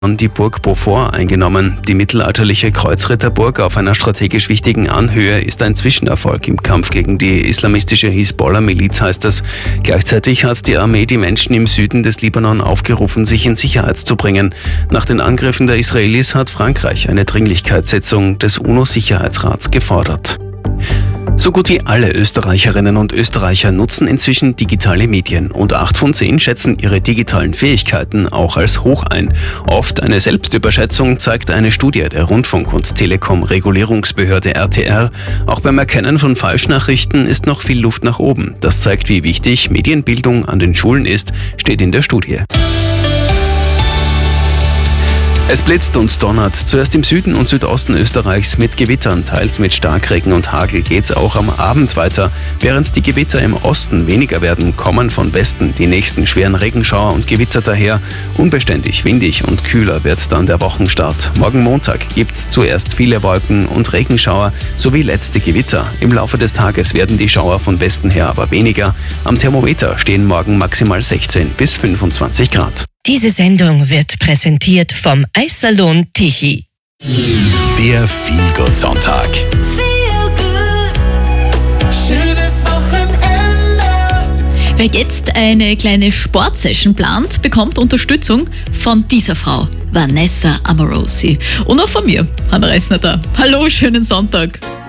die Burg Beaufort eingenommen. Die mittelalterliche Kreuzritterburg auf einer strategisch wichtigen Anhöhe ist ein Zwischenerfolg im Kampf gegen die islamistische Hisbollah-Miliz, heißt es. Gleichzeitig hat die Armee die Menschen im Süden des Libanon aufgerufen, sich in Sicherheit zu bringen. Nach den Angriffen der Israelis hat Frankreich eine Dringlichkeitssitzung des UNO-Sicherheitsrats gefordert. So gut wie alle Österreicherinnen und Österreicher nutzen inzwischen digitale Medien und 8 von 10 schätzen ihre digitalen Fähigkeiten auch als hoch ein. Oft eine Selbstüberschätzung zeigt eine Studie der Rundfunk- und Telekom-Regulierungsbehörde RTR. Auch beim Erkennen von Falschnachrichten ist noch viel Luft nach oben. Das zeigt, wie wichtig Medienbildung an den Schulen ist, steht in der Studie. Es blitzt und donnert. Zuerst im Süden und Südosten Österreichs mit Gewittern, teils mit Starkregen und Hagel geht's auch am Abend weiter. Während die Gewitter im Osten weniger werden, kommen von Westen die nächsten schweren Regenschauer und Gewitter daher. Unbeständig, windig und kühler wird dann der Wochenstart. Morgen Montag gibt's zuerst viele Wolken und Regenschauer sowie letzte Gewitter. Im Laufe des Tages werden die Schauer von Westen her aber weniger. Am Thermometer stehen morgen maximal 16 bis 25 Grad. Diese Sendung wird präsentiert vom Eissalon Tichy. Der Feel-Good-Sonntag. Schönes Wochenende. Wer jetzt eine kleine Sportsession plant, bekommt Unterstützung von dieser Frau, Vanessa Amorosi. Und auch von mir, Hannah Reisner da. Hallo, schönen Sonntag.